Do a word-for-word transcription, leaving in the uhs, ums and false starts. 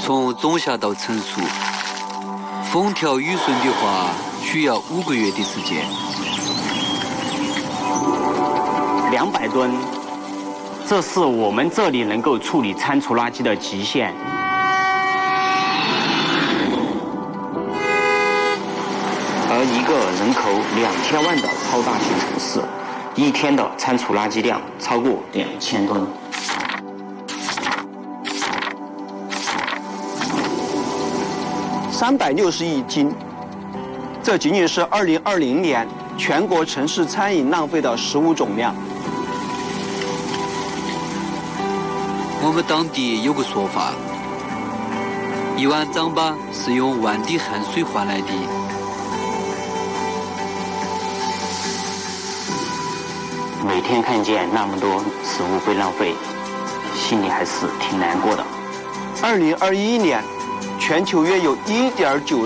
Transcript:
从种下到成熟，风调雨顺的话，需要五个月的时间。 两百吨，这是我们这里能够处理餐厨垃圾的极限。而一个人口两千万的超大型城市，一天的餐厨垃圾量超过两千吨。 三百六十亿斤，这仅仅是二零二零年全国城市餐饮浪费的食物总量。 我们当地有个说法，一碗糌粑是用万滴汗水换来的。 每天看见那么多食物被浪费，心里还是挺难过的。 二零二一年，全球约有一点九